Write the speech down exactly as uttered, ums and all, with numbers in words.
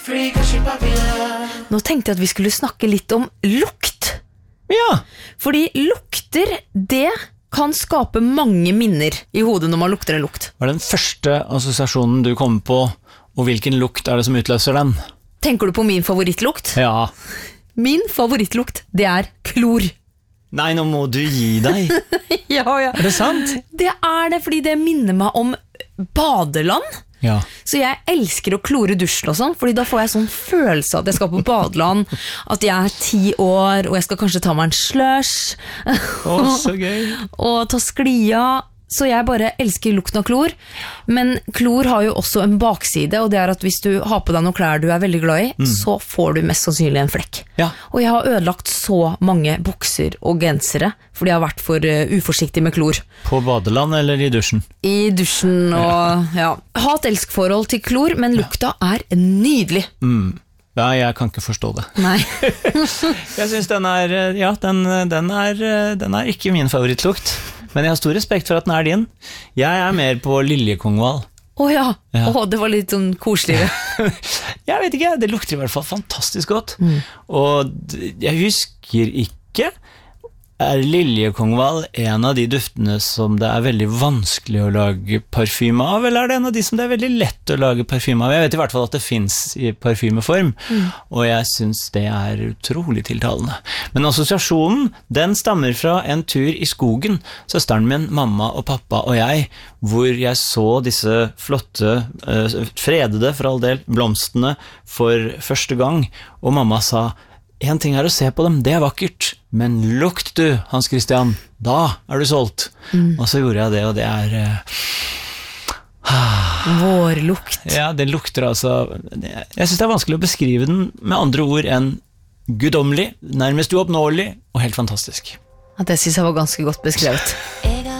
Nå tenkte jeg at vi skulle snakke litt om lukt. Ja. Fordi lukter, det kan skape mange minner i hodet når man lukter en lukt. Hva er den første assosiasjonen du kommer på, og hvilken lukt er det som utløser den? Tenker du på min favorittlukt? Ja. Min favorittlukt, det er klor. Nei, nå må du gi deg. Ja, ja. Er det sant? Det er det, fordi det minner meg om badeland. Ja. Så jeg elsker å klore dusjen og sånn, fordi da får jeg sånn følelse at jeg skal på badeland, at jeg er ti år, og jeg skal kanskje ta meg en slush. Å, så gøy. Og ta sklia. Så jeg bare elsker lukten av klor. Men klor har jo også en bakside, og det er at hvis du har på deg noen klær du er veldig glad i, mm. så får du mest sannsynlig en flekk. Ja. Og jeg har ødelagt så mange bukser og gensere, fordi jeg har vært for uh, uforsiktig med klor. På badeland eller i dusjen? I dusjen og ja. Hat-elsk-forhold til klor, men lukta er nydelig. Mm. Ja, jeg kan ikke forstå det. Nei. Jeg synes den er, ja, den, den, er, den er ikke min favorittlukt. Men jeg har stor respekt for at den er din. Jeg er mer på liljekongval. Åh oh, ja, ja. Oh, det var litt sånn koseligere. Jeg vet ikke, det lukter i hvert fall fantastisk godt. Mm. Og jeg husker ikke, er liljekongval en av de duftene som det er veldig vanskelig å lage parfyme av, eller er det en av de som det er veldig lett å lage parfyme av? Jeg vet i hvert fall at det finnes i parfymeform, mm. og jeg synes det er utrolig tiltalende. Men assosiasjonen, den stammer fra en tur i skogen, søsteren min, mamma og pappa og jeg, hvor jeg så disse flotte, uh, fredede for all del, blomstene for første gang, og mamma sa, en ting er å se på dem, det er vakkert, men lukt du, Hans Christian, da er du solgt. Mm. Og så gjorde jeg det, og det er... Uh, Vårlukt. Ja, det lukter altså... Jeg synes det er vanskelig å beskrive den med andre ord enn guddommelig, nærmest uoppnåelig og helt fantastisk. Ja, det synes jeg var ganske godt beskrevet.